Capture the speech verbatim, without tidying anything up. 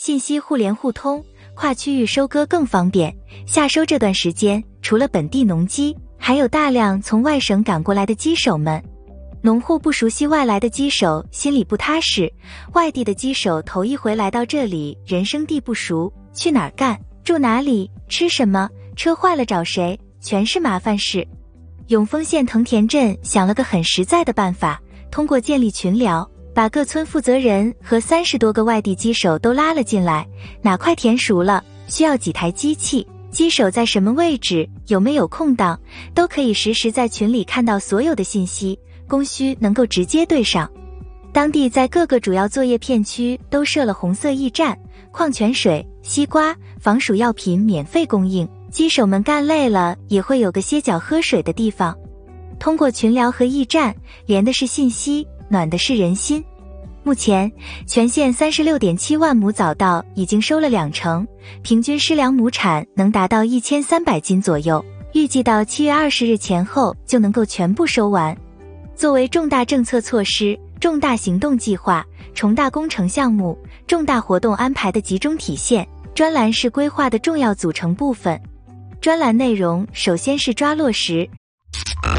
信息互联互通，跨区域收割更方便。夏收这段时间，除了本地农机，还有大量从外省赶过来的机手们。农户不熟悉外来的机手，心里不踏实。外地的机手头一回来到这里，人生地不熟，去哪儿干，住哪里，吃什么，车坏了找谁，全是麻烦事。永丰县藤田镇想了个很实在的办法，通过建立群聊，把各村负责人和三十多个外地机手都拉了进来。哪块田熟了，需要几台机器，机手在什么位置，有没有空档，都可以实时在群里看到所有的信息，供需能够直接对上。当地在各个主要作业片区都设了红色驿站，矿泉水、西瓜、防暑药品免费供应，机手们干累了也会有个歇脚喝水的地方。通过群聊和驿站，连的是信息，暖的是人心。目前全县 三十六点七万亩早稻已经收了两成，平均施粮亩产能达到一千三百斤左右，预计到七月二十日前后就能够全部收完。作为重大政策措施、重大行动计划、重大工程项目、重大活动安排的集中体现，专栏是规划的重要组成部分。专栏内容首先是抓落实